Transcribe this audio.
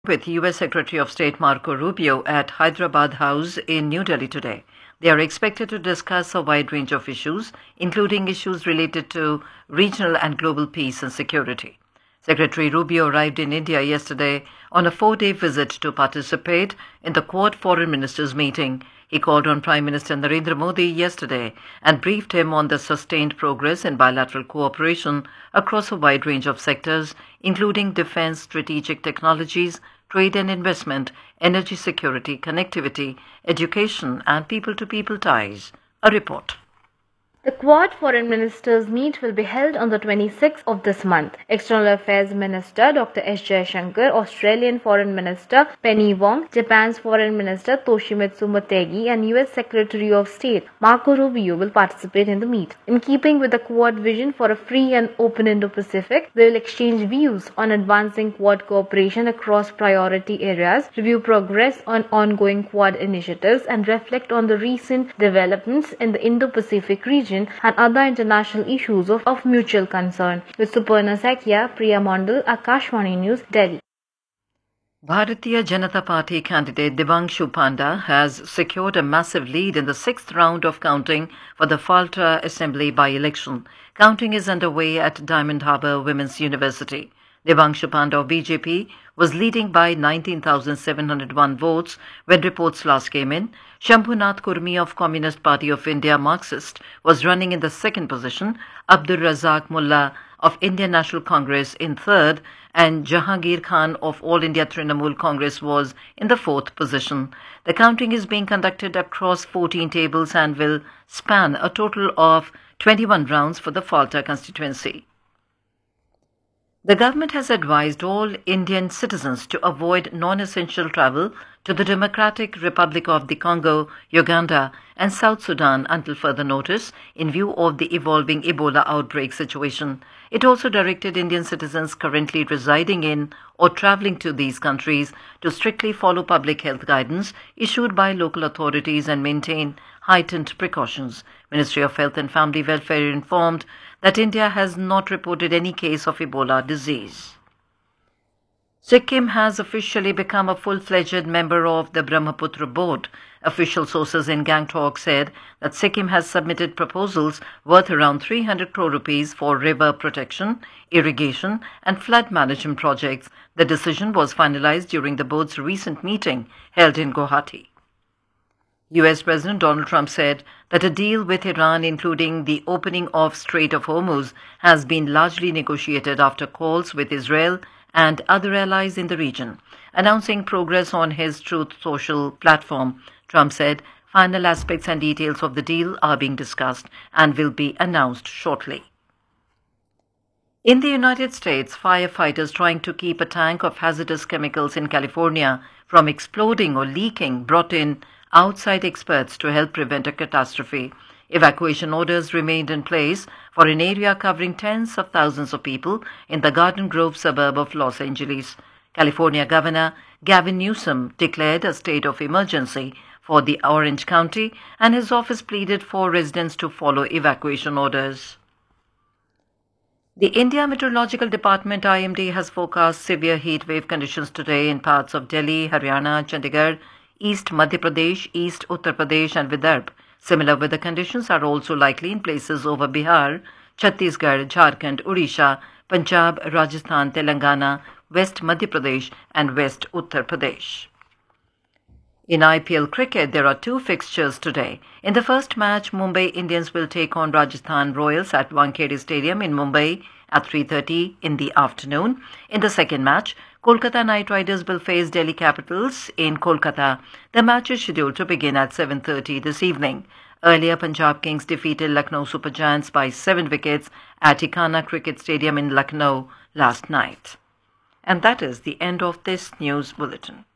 with U.S. Secretary of State Marco Rubio at Hyderabad House in New Delhi today. They are expected to discuss a wide range of issues, including issues related to regional and global peace and security. Secretary Rubio arrived in India yesterday on a 4-day visit to participate in the Quad Foreign Ministers meeting. He called on Prime Minister Narendra Modi yesterday and briefed him on the sustained progress in bilateral cooperation across a wide range of sectors, including defense, strategic technologies, trade and investment, energy security, connectivity, education, and people-to-people ties. A report. The Quad Foreign Ministers meet will be held on the 26th of this month. External Affairs Minister Dr. S. Jaishankar, Australian Foreign Minister Penny Wong, Japan's Foreign Minister Toshimitsu Motegi, and U.S. Secretary of State Marco Rubio will participate in the meet. In keeping with the Quad vision for a free and open Indo-Pacific, they will exchange views on advancing Quad cooperation across priority areas, review progress on ongoing Quad initiatives, and reflect on the recent developments in the Indo-Pacific region and other international issues of mutual concern. With Suparna Sakia, Priya Mondal, Akashvani News, Delhi. Bharatiya Janata Party candidate Devanshu Panda has secured a massive lead in the 6th round of counting for the Falta Assembly by-election. Counting is underway at Diamond Harbour Women's University. Devanshu Panda of BJP was leading by 19,701 votes when reports last came in. Shambhunath Kurmi of Communist Party of India Marxist was running in the 2nd position, Abdur Razak Mullah of Indian National Congress in 3rd, and Jahangir Khan of All India Trinamool Congress was in the 4th position. The counting is being conducted across 14 tables and will span a total of 21 rounds for the Falta constituency. The government has advised all Indian citizens to avoid non-essential travel to the Democratic Republic of the Congo, Uganda, and South Sudan until further notice in view of the evolving Ebola outbreak situation. It also directed Indian citizens currently residing in or travelling to these countries to strictly follow public health guidance issued by local authorities and maintain heightened precautions. Ministry of Health and Family Welfare informed that India has not reported any case of Ebola disease. Sikkim has officially become a full-fledged member of the Brahmaputra Board. Official sources in Gangtok said that Sikkim has submitted proposals worth around 300 crore rupees for river protection, irrigation and flood management projects. The decision was finalized during the board's recent meeting held in Guwahati. U.S. President Donald Trump said that a deal with Iran, including the opening of Strait of Hormuz, has been largely negotiated after calls with Israel and other allies in the region. Announcing progress on his Truth Social platform, Trump said final aspects and details of the deal are being discussed and will be announced shortly. In the United States, firefighters trying to keep a tank of hazardous chemicals in California from exploding or leaking brought in outside experts to help prevent a catastrophe. Evacuation orders remained in place for an area covering tens of thousands of people in the Garden Grove suburb of Los Angeles. California Governor Gavin Newsom declared a state of emergency for the Orange County, and his office pleaded for residents to follow evacuation orders. The India Meteorological Department IMD has forecast severe heat wave conditions today in parts of Delhi, Haryana, Chandigarh, East Madhya Pradesh, East Uttar Pradesh and Vidarbha. Similar weather conditions are also likely in places over Bihar, Chhattisgarh, Jharkhand, Odisha, Punjab, Rajasthan, Telangana, West Madhya Pradesh and West Uttar Pradesh. In IPL cricket, there are 2 fixtures today. In the first match, Mumbai Indians will take on Rajasthan Royals at Wankhede Stadium in Mumbai at 3:30 in the afternoon. In the second match, Kolkata Knight Riders will face Delhi Capitals in Kolkata. The match is scheduled to begin at 7:30 this evening. Earlier, Punjab Kings defeated Lucknow Super Giants by 7 wickets at Ikana Cricket Stadium in Lucknow last night. And that is the end of this news bulletin.